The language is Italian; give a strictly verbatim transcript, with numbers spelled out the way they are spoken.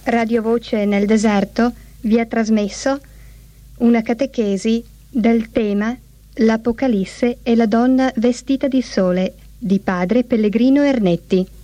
Radio Voce nel Deserto vi ha trasmesso una catechesi del tema L'Apocalisse e la donna vestita di sole di padre Pellegrino Ernetti.